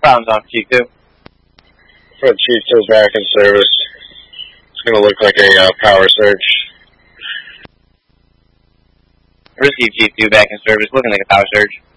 Problems off Chief 2. For Chief 2 back in service. It's going to look like a power surge. Receive Chief 2 back in service, looking like a power surge.